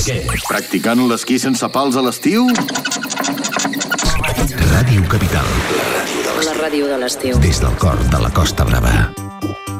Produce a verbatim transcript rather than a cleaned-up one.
Practicant l'esquí sense pals a l'estiu? Ràdio Capital. La ràdio de l'estiu. Des del cor de la Costa Brava.